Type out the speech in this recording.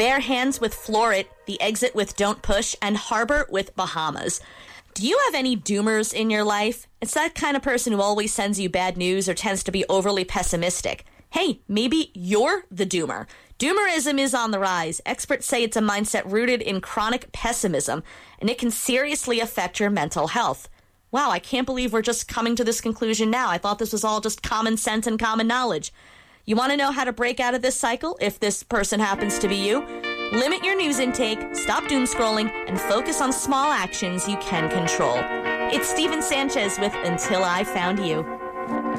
Bare Hands with Floor It, The Exit with Don't Push, and Harbor with Bahamas. Do you have any doomers in your life? It's that kind of person who always sends you bad news or tends to be overly pessimistic. Hey, maybe you're the doomer. Doomerism is on the rise. Experts say it's a mindset rooted in chronic pessimism, and it can seriously affect your mental health. Wow, I can't believe we're just coming to this conclusion now. I thought this was all just common sense and common knowledge. You want to know how to break out of this cycle if this person happens to be you? Limit your news intake, stop doom scrolling, and focus on small actions you can control. It's Steven Sanchez with Until I Found You.